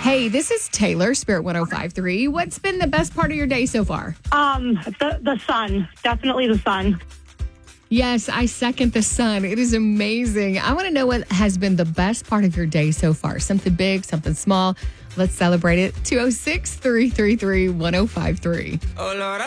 Hey, this is Taylor, Spirit 105.3. What's been the best part of your day so far? The sun. Definitely the sun. Yes, I second the sun. It is amazing. I want to know what has been the best part of your day so far. Something big, something small. Let's celebrate it. 206-333-1053. Oh, Lord,